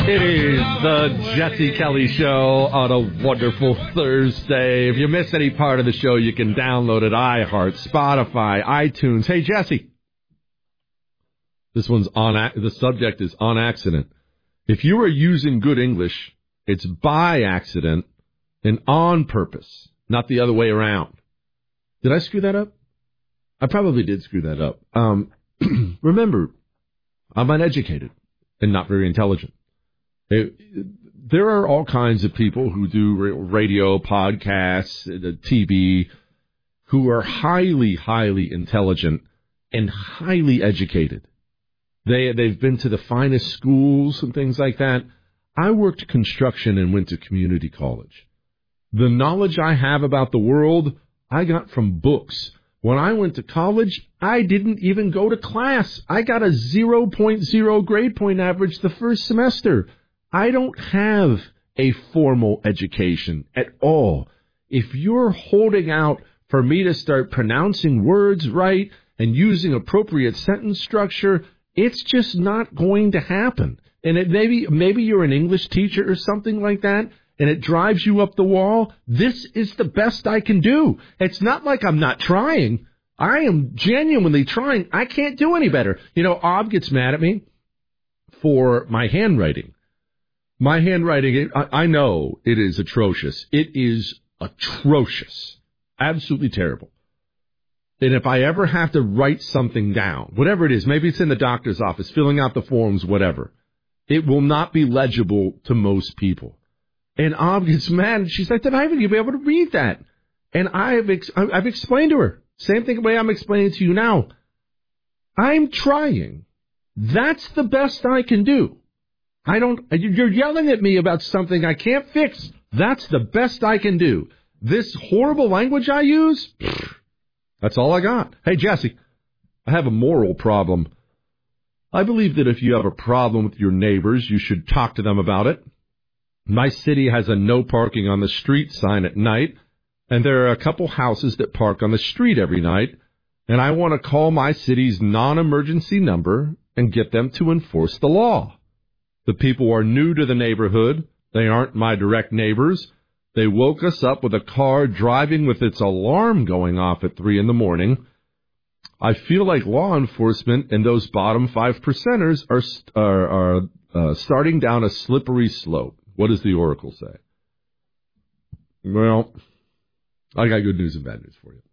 It is the Jesse Kelly Show on a wonderful Thursday. If you missed any part of the show, you can download it. iHeart, Spotify, iTunes. Hey, Jesse. This one's the subject is on accident. If you are using good English, it's by accident and on purpose, not the other way around. Did I screw that up? I probably did screw that up. Remember, I'm uneducated and not very intelligent. There are all kinds of people who do radio, podcasts, TV, who are highly, highly intelligent and highly educated. They've been to the finest schools and things like that. I worked construction and went to community college. The knowledge I have about the world, I got from books. When I went to college, I didn't even go to class. I got a 0.0 grade point average the first semester. I don't have a formal education at all. If you're holding out for me to start pronouncing words right and using appropriate sentence structure, it's just not going to happen. And maybe you're an English teacher or something like that, and it drives you up the wall. This is the best I can do. It's not like I'm not trying. I am genuinely trying. I can't do any better. You know, Ob gets mad at me for my handwriting. My handwriting, I know it is atrocious. It is atrocious. Absolutely terrible. And if I ever have to write something down, whatever it is, maybe it's in the doctor's office, filling out the forms, whatever, it will not be legible to most people. And Ob gets mad, and she's like, then I haven't even been able to read that. And I've explained to her, same thing the way I'm explaining to you now. I'm trying. That's the best I can do. You're yelling at me about something I can't fix. That's the best I can do. This horrible language I use, that's all I got. Hey, Jesse, I have a moral problem. I believe that if you have a problem with your neighbors, you should talk to them about it. My city has a no parking on the street sign at night, and there are a couple houses that park on the street every night, and I want to call my city's non-emergency number and get them to enforce the law. The people are new to the neighborhood. They aren't my direct neighbors. They woke us up with a car driving with its alarm going off at 3 a.m. I feel like law enforcement and those bottom 5%ers are starting down a slippery slope. What does the Oracle say? Well, I got good news and bad news for you.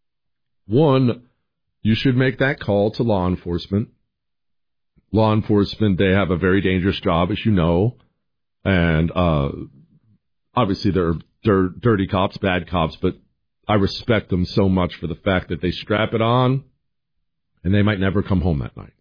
One, you should make that call to law enforcement. Law enforcement, they have a very dangerous job, as you know. And obviously they're dirty cops, bad cops, but I respect them so much for the fact that they strap it on and they might never come home that night.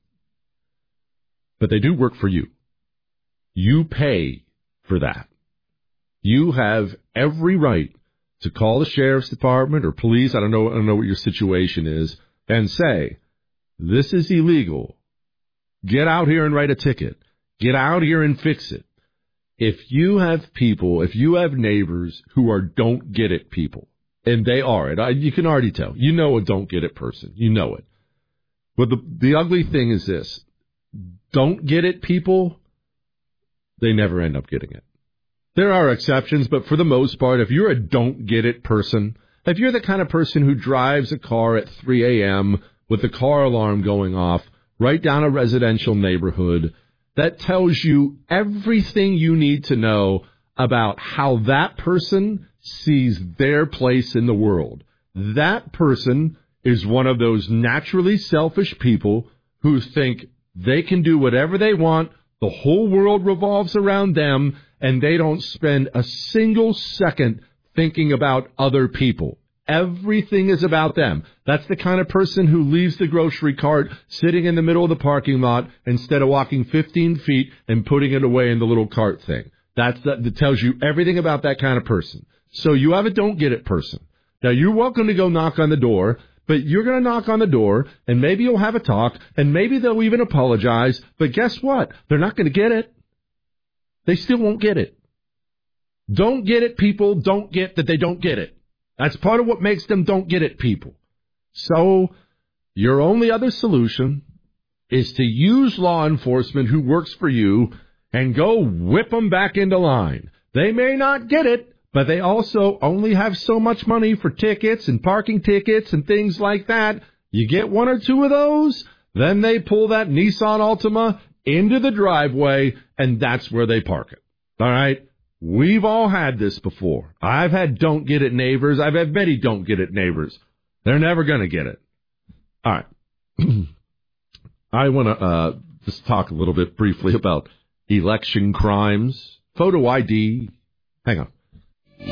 But they do work for you. You pay for that. You have every right to call the sheriff's department or police, I don't know what your situation is, and say, this is illegal. Get out here and write a ticket. Get out here and fix it. If you have neighbors who are don't get it people, and they are it, you can already tell. You know a don't get it person. You know it. But the ugly thing is this. Don't get it people, they never end up getting it. There are exceptions, but for the most part, if you're a don't get it person, if you're the kind of person who drives a car at 3 a.m. with the car alarm going off, right down a residential neighborhood, that tells you everything you need to know about how that person sees their place in the world. That person is one of those naturally selfish people who think they can do whatever they want, the whole world revolves around them, and they don't spend a single second thinking about other people. Everything is about them. That's the kind of person who leaves the grocery cart sitting in the middle of the parking lot instead of walking 15 feet and putting it away in the little cart thing. That tells you everything about that kind of person. So you have a don't get it person. Now, you're welcome to go knock on the door, but you're going to knock on the door, and maybe you'll have a talk, and maybe they'll even apologize. But guess what? They're not going to get it. They still won't get it. Don't get it, people. Don't get that they don't get it. That's part of what makes them don't get it, people. So your only other solution is to use law enforcement who works for you and go whip them back into line. They may not get it, but they also only have so much money for tickets and parking tickets and things like that. You get one or two of those, then they pull that Nissan Altima into the driveway, and that's where they park it. All right? We've all had this before. I've had don't get it neighbors. I've had many don't get it neighbors. They're never going to get it. All right. I want to just talk a little bit briefly about election crimes, photo ID. Hang on.